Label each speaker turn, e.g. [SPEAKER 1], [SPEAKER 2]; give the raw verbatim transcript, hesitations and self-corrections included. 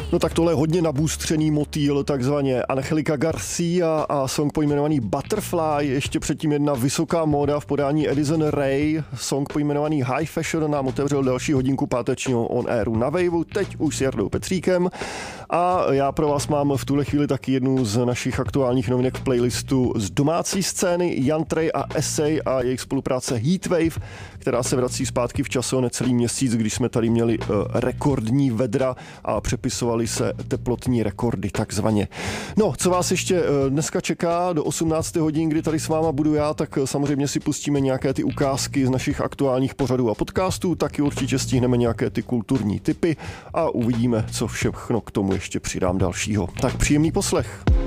[SPEAKER 1] No tak tohle je hodně nabůstřený motýl, takzvaně Angelica Garcia a song pojmenovaný Butterfly, ještě předtím jedna vysoká móda v podání Edison Ray, song pojmenovaný High Fashion nám otevřel další hodinku pátečního on airu na Waveu, teď už s Jardou Petříkem a já pro vás mám v tuhle chvíli taky jednu z našich aktuálních novinek v playlistu z domácí scény, Jan Trej a Essay a jejich spolupráce Heatwave, která se vrací zpátky v čase o necelý měsíc, když jsme tady měli uh, rekordní vedra a přepisovali se teplotní rekordy takzvaně. No, co vás ještě uh, dneska čeká do osmnácti hodin, kdy tady s váma budu já, tak uh, samozřejmě si pustíme nějaké ty ukázky z našich aktuálních pořadů a podcastů, taky určitě stihneme nějaké ty kulturní tipy a uvidíme, co všechno k tomu ještě přidám dalšího. Tak příjemný poslech.